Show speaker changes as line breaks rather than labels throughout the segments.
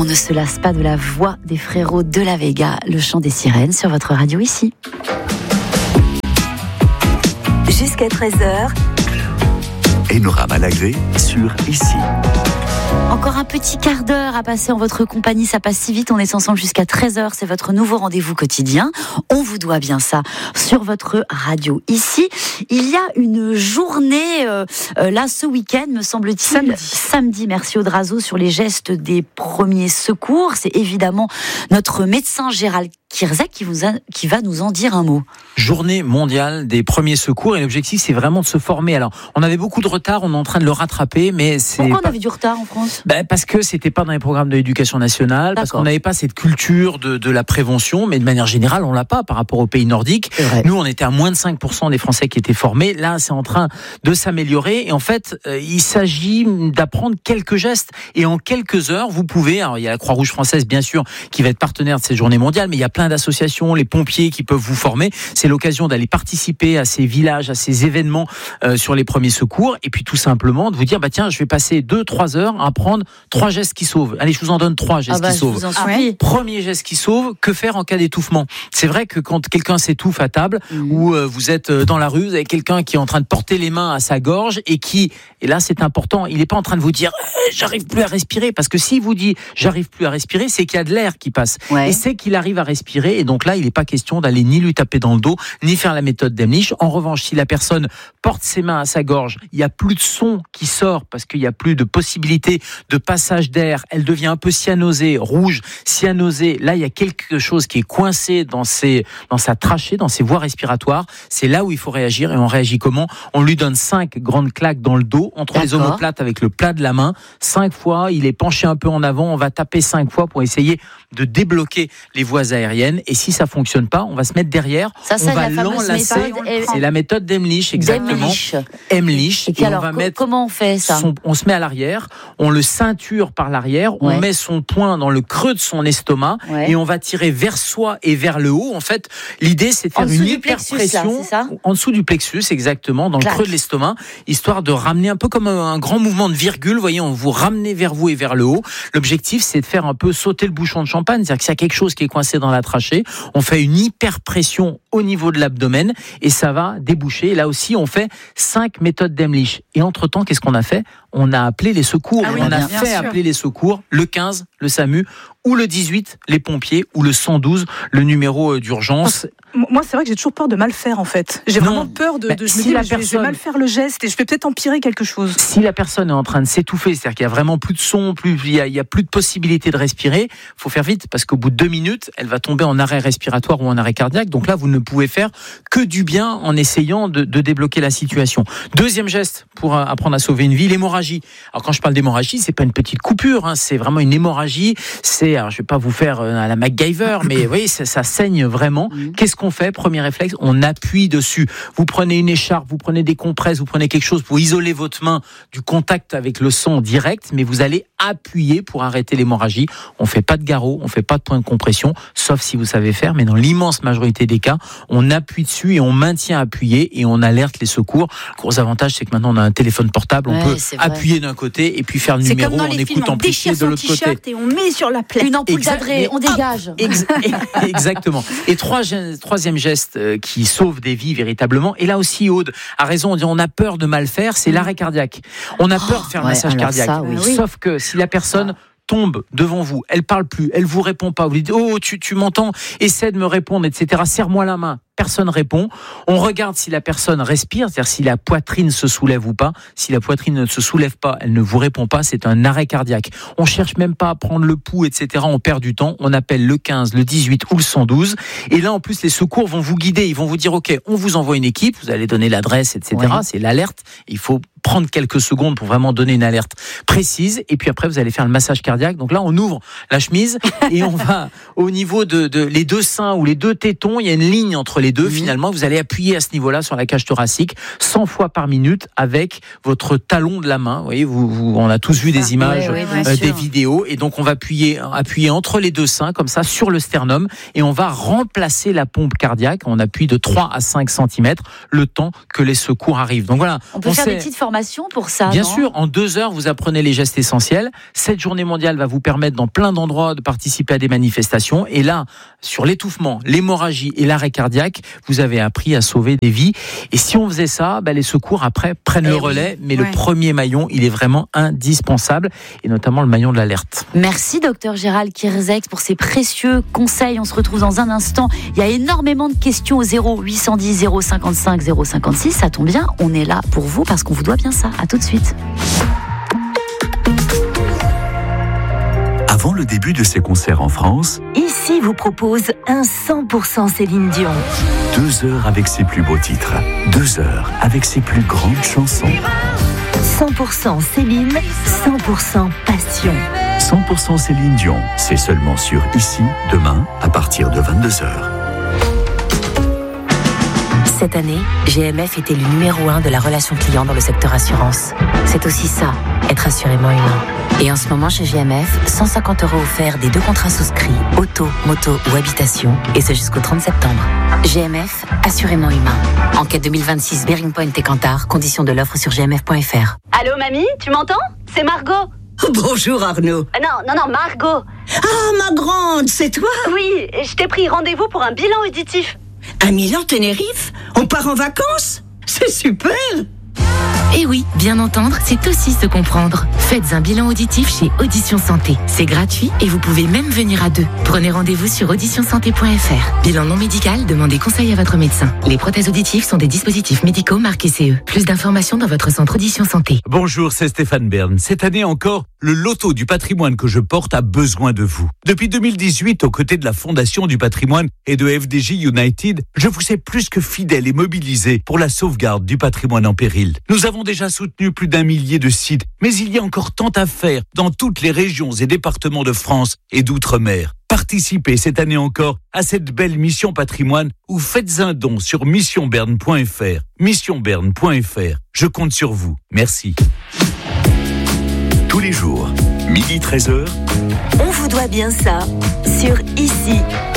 ne se lasse pas de la voix des frérots de la Vega, le chant des sirènes sur votre radio ici. Jusqu'à 13h.
Enora Malagré sur Ici.
Encore un petit quart d'heure à passer en votre compagnie, ça passe si vite, on est ensemble jusqu'à 13h, c'est votre nouveau rendez-vous quotidien. On vous doit bien ça sur votre radio. Ici, il y a une journée, là ce week-end, me semble-t-il, samedi, merci Audrazo, sur les gestes des premiers secours. C'est évidemment notre médecin Gérald Kierzek qui va nous en dire un mot.
Journée mondiale des premiers secours et l'objectif c'est vraiment de se former. Alors on avait beaucoup de retard, on est en train de le rattraper, mais c'est...
Pourquoi on avait du retard en France ?
Parce que c'était pas dans les programmes de l'éducation nationale, parce qu'on n'avait pas cette culture de la prévention, mais de manière générale on l'a pas par rapport aux pays nordiques. Nous on était à moins de 5% des Français qui étaient formés, là c'est en train de s'améliorer et en fait il s'agit d'apprendre quelques gestes et en quelques heures vous pouvez, alors il y a la Croix-Rouge française bien sûr qui va être partenaire de cette journée mondiale, mais il y a plein d'associations, les pompiers qui peuvent vous former. C'est l'occasion d'aller participer à ces villages, à ces événements sur les premiers secours et puis tout simplement de vous dire tiens je vais passer 2-3 heures à apprendre 3 gestes qui sauvent. Allez, je vous en donne 3 gestes qui sauvent. Premier geste qui sauve, que faire en cas d'étouffement ? C'est vrai que quand quelqu'un s'étouffe à table ou vous êtes dans la rue, vous avez quelqu'un qui est en train de porter les mains à sa gorge et là c'est important, il n'est pas en train de vous dire j'arrive plus à respirer, parce que s'il vous dit j'arrive plus à respirer, c'est qu'il y a de l'air qui passe et c'est qu'il arrive à respirer et donc là il n'est pas question d'aller ni lui taper dans le dos ni faire la méthode d'Emlich. En revanche, si la personne porte ses mains à sa gorge, il n'y a plus de son qui sort parce qu'il n'y a plus de possibilité de passage d'air, elle devient un peu cyanosée, rouge, cyanosée, là il y a quelque chose qui est coincé dans sa trachée, dans ses voies respiratoires, c'est là où il faut réagir. Et on réagit comment ? On lui donne 5 grandes claques dans le dos, entre les omoplates avec le plat de la main, 5 fois, il est penché un peu en avant, on va taper 5 fois pour essayer de débloquer les voies aériennes et si ça fonctionne pas, on va se mettre derrière, on va l'enlacer, c'est la méthode d'Emlich, exactement. Emlich.
Et alors, comment on fait ça ?
On se met à l'arrière, on le ceinture par l'arrière, on met son poing dans le creux de son estomac et on va tirer vers soi et vers le haut. En fait, l'idée c'est de faire une hyperpression en dessous du plexus, exactement, dans le creux de l'estomac, histoire de ramener un peu comme un grand mouvement de virgule. Vous voyez, on vous ramenez vers vous et vers le haut. L'objectif c'est de faire un peu sauter le bouchon de champagne, c'est-à-dire que s'il y a quelque chose qui est coincé dans la trachée, on fait une hyperpression au niveau de l'abdomen et ça va déboucher. Et là aussi, on fait 5 méthodes d'Emlich. Et entre-temps, qu'est-ce qu'on a fait ? On a appelé les secours. On a fait appeler les secours, le 15, le SAMU, ou le 18, les pompiers, ou le 112, le numéro d'urgence.
Moi, c'est vrai que j'ai toujours peur de mal faire, en fait. J'ai vraiment peur je me dis, je vais mal faire le geste et je vais peut-être empirer quelque chose.
Si la personne est en train de s'étouffer, c'est-à-dire qu'il y a vraiment plus de son, il y a plus de possibilité de respirer, faut faire vite parce qu'au bout de 2 minutes, elle va tomber en arrêt respiratoire ou en arrêt cardiaque. Donc là, vous ne pouvez faire que du bien en essayant de débloquer la situation. Deuxième geste pour apprendre à sauver une vie, l'hémorragie. Alors quand je parle d'hémorragie, c'est pas une petite coupure, c'est vraiment une hémorragie. Alors je vais pas vous faire à la MacGyver, mais vous voyez, ça saigne vraiment. Qu'est-ce qu'on fait ? Premier réflexe, on appuie dessus. Vous prenez une écharpe, vous prenez des compresses, vous prenez quelque chose pour isoler votre main du contact avec le sang direct, mais vous allez appuyer pour arrêter l'hémorragie. On fait pas de garrot, on fait pas de point de compression, sauf si vous savez faire, mais dans l'immense majorité des cas, on appuie dessus et on maintient appuyé et on alerte les secours. Le gros avantage, c'est que maintenant on a un téléphone portable, on peut appuyer d'un côté et puis faire le numéro en écoutant amplifié de l'autre côté.
Et on met sur la plaie.
Une ampoule d'adré, on dégage.
Exactement. Et troisième geste qui sauve des vies véritablement. Et là aussi, Aude a raison, on a peur de mal faire, c'est l'arrêt cardiaque. On a peur de faire le massage cardiaque. Ça, sauf que si la personne tombe devant vous, elle parle plus, elle vous répond pas, vous lui dites tu m'entends, essaie de me répondre, etc. Serre-moi la main. Personne répond. On regarde si la personne respire, c'est-à-dire si la poitrine se soulève ou pas. Si la poitrine ne se soulève pas, elle ne vous répond pas, c'est un arrêt cardiaque. On cherche même pas à prendre le pouls, etc. On perd du temps. On appelle le 15, le 18 ou le 112. Et là, en plus, les secours vont vous guider. Ils vont vous dire, OK, on vous envoie une équipe, vous allez donner l'adresse, etc. C'est l'alerte. Il faut prendre quelques secondes pour vraiment donner une alerte précise. Et puis après, vous allez faire le massage cardiaque. Donc là, on ouvre la chemise et on va au niveau de les deux seins ou les deux tétons. Il y a une ligne entre les les deux, finalement, vous allez appuyer à ce niveau-là sur la cage thoracique 100 fois par minute avec votre talon de la main. Vous voyez, on a tous vu des images, des vidéos, et donc on va appuyer entre les deux seins, comme ça, sur le sternum, et on va remplacer la pompe cardiaque. On appuie de 3 à 5 cm le temps que les secours arrivent. Donc voilà.
On peut faire des petites formations pour ça.
Bien sûr, en 2 heures, vous apprenez les gestes essentiels. Cette journée mondiale va vous permettre dans plein d'endroits de participer à des manifestations. Et là, sur l'étouffement, l'hémorragie et l'arrêt cardiaque, vous avez appris à sauver des vies. Et si on faisait ça, les secours après prennent le relais. Mais le premier maillon, il est vraiment indispensable, et notamment le maillon de l'alerte.
Merci docteur Gérald Kierzek pour ces précieux conseils. On se retrouve dans un instant. Il y a énormément de questions au 0810 055 056. Ça tombe bien, on est là pour vous parce qu'on vous doit bien ça. À tout de suite.
Avant le début de ses concerts en France,
Ici vous propose un 100% Céline Dion.
2 heures avec ses plus beaux titres, 2 heures avec ses plus grandes chansons.
100% Céline, 100% passion.
100% Céline Dion, c'est seulement sur Ici, demain, à partir de 22h.
Cette année, GMF était le numéro 1 de la relation client dans le secteur assurance. C'est aussi ça, être assurément humain. Et en ce moment, chez GMF, 150 € offerts des 2 contrats souscrits, auto, moto ou habitation, et ce jusqu'au 30 septembre. GMF, assurément humain. Enquête 2026, Bearing Point et Kantar, conditions de l'offre sur gmf.fr.
Allô, mamie, tu m'entends? C'est Margot.
Bonjour Arnaud.
Non, Margot.
Ah, ma grande, c'est toi?
Oui, je t'ai pris rendez-vous pour un bilan auditif.
À Milan-Tenerife? On part en vacances? C'est super!
Et oui, bien entendre, c'est aussi se comprendre. Faites un bilan auditif chez Audition Santé. C'est gratuit et vous pouvez même venir à 2. Prenez rendez-vous sur auditionsanté.fr. Bilan non médical, demandez conseil à votre médecin. Les prothèses auditives sont des dispositifs médicaux marqués CE. Plus d'informations dans votre centre Audition Santé.
Bonjour, c'est Stéphane Bern. Cette année encore, le loto du patrimoine que je porte a besoin de vous. Depuis 2018, aux côtés de la Fondation du patrimoine et de FDJ United, je vous ai plus que fidèle et mobilisé pour la sauvegarde du patrimoine en péril. Nous avons déjà soutenu plus d'1 millier de sites, mais il y a encore tant à faire dans toutes les régions et départements de France et d'outre-mer. Participez cette année encore à cette belle mission patrimoine ou faites un don sur missionberne.fr. Missionberne.fr. Je compte sur vous. Merci.
Tous les jours, 12h-13h,
On vous doit bien ça sur Ici.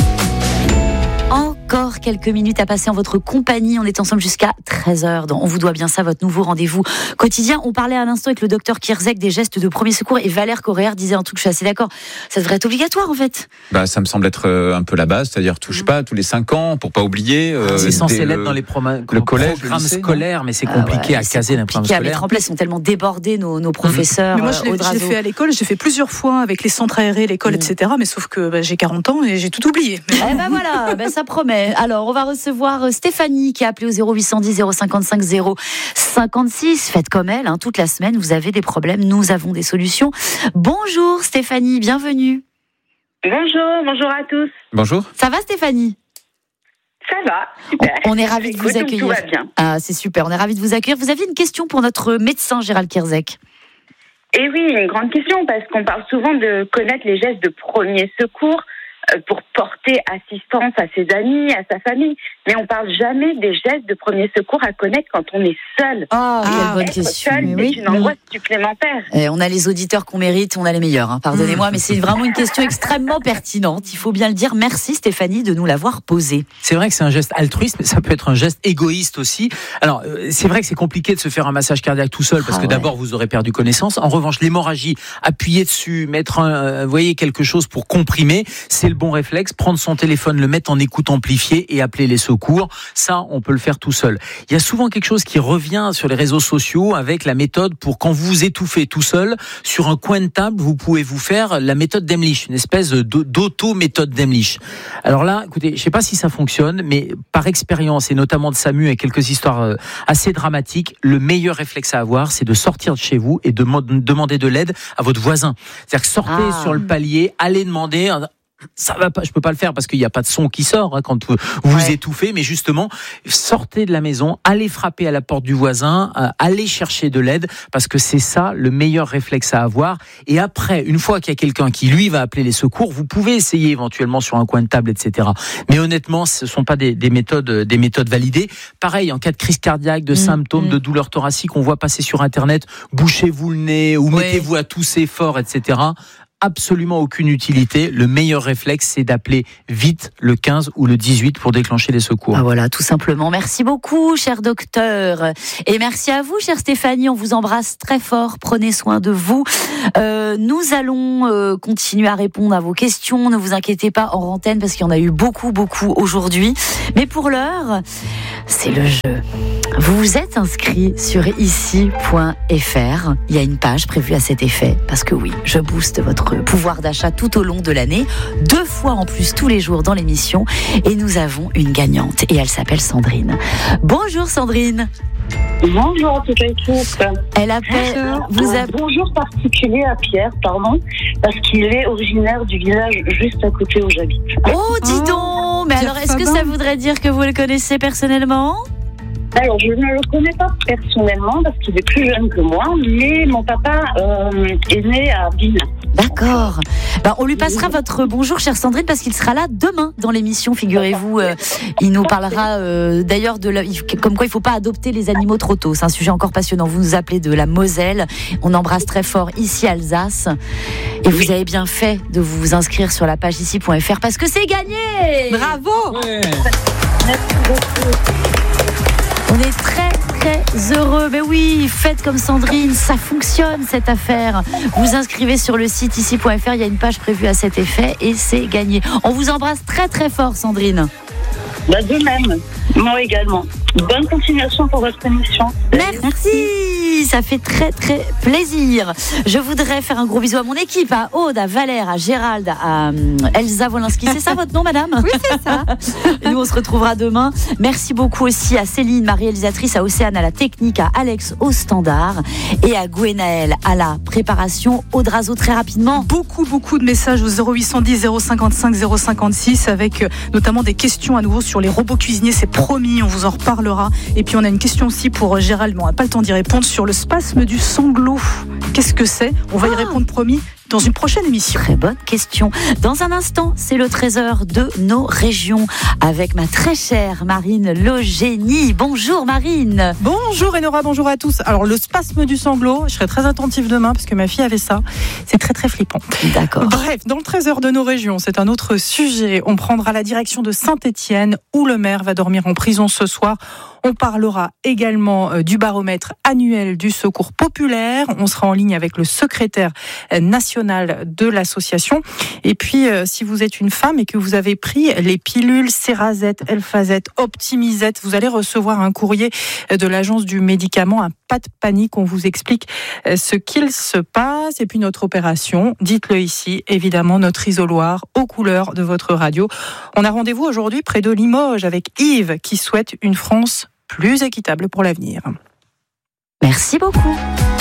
Encore quelques minutes à passer en votre compagnie. On est ensemble jusqu'à 13h. On vous doit bien ça, votre nouveau rendez-vous quotidien. On parlait à l'instant avec le docteur Kierzek des gestes de premier secours, et Valère Coréard disait un truc, je suis assez d'accord. Ça devrait être obligatoire en fait.
Ça me semble être un peu la base, c'est-à-dire touche pas tous les 5 ans pour pas oublier.
C'est censé l'être dans les programmes scolaires, mais c'est compliqué à caser d'un programme scolaire.
À mettre en place, ils sont tellement débordés nos professeurs.
Mais moi, je l'ai fait à l'école, j'ai fait plusieurs fois avec les centres aérés, l'école, etc. Mais sauf que j'ai 40 ans et j'ai tout oublié.
Voilà, ça promet. Alors, on va recevoir Stéphanie qui a appelé au 0810 055 056. Faites comme elle, toute la semaine, vous avez des problèmes, nous avons des solutions. Bonjour Stéphanie, bienvenue.
Bonjour à tous.
Bonjour.
Ça va Stéphanie?
Ça va, super.
On est ravis de vous accueillir.
Tout va bien.
Ah, c'est super, on est ravis de vous accueillir. Vous aviez une question pour notre médecin Gérald Kierzek?
Et oui, une grande question, parce qu'on parle souvent de connaître les gestes de premier secours pour porter assistance à ses amis, à sa famille. Mais on parle jamais des gestes de premier secours à connaître quand on est seul.
Quelle bonne question.
Seul, c'est une angoisse supplémentaire.
Et on a les auditeurs qu'on mérite, on a les meilleurs. Pardonnez-moi, mais c'est vraiment une question extrêmement pertinente. Il faut bien le dire. Merci Stéphanie de nous l'avoir posée.
C'est vrai que c'est un geste altruiste, mais ça peut être un geste égoïste aussi. Alors, c'est vrai que c'est compliqué de se faire un massage cardiaque tout seul, parce que d'abord, vous aurez perdu connaissance. En revanche, l'hémorragie, appuyer dessus, mettre quelque chose pour comprimer, c'est le bon réflexe. Prendre son téléphone, le mettre en écoute amplifiée et appeler les secours. Ça, on peut le faire tout seul. Il y a souvent quelque chose qui revient sur les réseaux sociaux avec la méthode pour quand vous vous étouffez tout seul, sur un coin de table, vous pouvez vous faire la méthode d'Emlich, une espèce d'auto-méthode d'Emlich. Alors là, écoutez, je sais pas si ça fonctionne, mais par expérience, et notamment de SAMU et quelques histoires assez dramatiques, le meilleur réflexe à avoir, c'est de sortir de chez vous et de demander de l'aide à votre voisin. C'est-à-dire que sortez sur le palier, allez demander... ça va pas, je peux pas le faire parce qu'il n'y a pas de son qui sort quand vous vous étouffez, mais justement, sortez de la maison, allez frapper à la porte du voisin, allez chercher de l'aide, parce que c'est ça le meilleur réflexe à avoir. Et après, une fois qu'il y a quelqu'un qui lui va appeler les secours, vous pouvez essayer éventuellement sur un coin de table, etc. Mais honnêtement, ce sont pas des méthodes validées. Pareil, en cas de crise cardiaque, de symptômes, de douleurs thoraciques, on voit passer sur Internet, bouchez-vous le nez ou mettez-vous à tousser fort, etc. Absolument aucune utilité. Le meilleur réflexe, c'est d'appeler vite le 15 ou le 18 pour déclencher les secours.
Ah voilà, tout simplement. Merci beaucoup, cher docteur. Et merci à vous, chère Stéphanie. On vous embrasse très fort. Prenez soin de vous. Nous allons continuer à répondre à vos questions. Ne vous inquiétez pas hors antenne parce qu'il y en a eu beaucoup aujourd'hui. Mais pour l'heure, c'est le jeu. Vous vous êtes inscrit sur ici.fr. Il y a une page prévue à cet effet parce que oui, je booste votre pouvoir d'achat tout au long de l'année, 2 fois en plus tous les jours dans l'émission, et nous avons une gagnante et elle s'appelle Sandrine. Bonjour Sandrine.
Bonjour à toute l'équipe.
Elle appelle.
Bonjour particulier à Pierre, parce qu'il est originaire du village juste à côté où j'habite.
Oh, dis donc. Mais alors, est-ce que ça voudrait dire que vous le connaissez personnellement ?
Alors, je ne le connais pas personnellement parce qu'il est plus jeune que moi, mais mon papa est né à Ville.
D'accord. On lui passera votre bonjour, chère Sandrine, parce qu'il sera là demain dans l'émission, figurez-vous. Il nous parlera d'ailleurs comme quoi il ne faut pas adopter les animaux trop tôt. C'est un sujet encore passionnant. Vous nous appelez de la Moselle. On embrasse très fort ici Alsace. Et vous avez bien fait de vous inscrire sur la page ici.fr parce que c'est gagné.
Bravo.
Merci beaucoup.
On est très heureux. Mais oui, faites comme Sandrine, ça fonctionne cette affaire. Vous inscrivez sur le site ici.fr, il y a une page prévue à cet effet et c'est gagné. On vous embrasse très fort Sandrine.
De même, moi également. Bonne continuation pour votre émission.
Merci, ça fait très plaisir. Je voudrais faire un gros bisou à mon équipe, à Aude, à Valère, à Gérald, à Elsa Wolinski. C'est ça votre nom, madame ?
Oui, c'est ça.
Et nous, on se retrouvera demain. Merci beaucoup aussi à Céline, ma réalisatrice, à Océane, à la technique, à Alex au standard et à Gwenaël à la préparation. Aude Razo, très rapidement.
Beaucoup de messages au 0810 055 056 avec notamment des questions à nouveau sur les robots cuisiniers. C'est promis, on vous en reparlera. Et puis on a une question aussi pour Gérald, mais on n'a pas le temps d'y répondre, sur le spasme du sanglot. Qu'est-ce que c'est ? On va y répondre, promis, dans une prochaine émission.
Très bonne question. Dans un instant, c'est le trésor de nos régions avec ma très chère Marine Logénie. Bonjour Marine.
Bonjour Enora, bonjour à tous. Alors le spasme du sanglot, je serai très attentive demain parce que ma fille avait ça. C'est très flippant.
D'accord.
Bref, dans le trésor de nos régions, c'est un autre sujet. On prendra la direction de Saint-Étienne où le maire va dormir en prison ce soir. On parlera également du baromètre annuel du secours populaire. On sera en ligne avec le secrétaire national de l'association. Et puis, si vous êtes une femme et que vous avez pris les pilules Cerazette, Elfazette, Optimizette, vous allez recevoir un courrier de l'agence du médicament. Pas de panique, on vous explique ce qu'il se passe. Et puis notre opération, dites-le ici, évidemment, notre isoloir aux couleurs de votre radio. On a rendez-vous aujourd'hui près de Limoges avec Yves qui souhaite une France plus équitable pour l'avenir.
Merci beaucoup.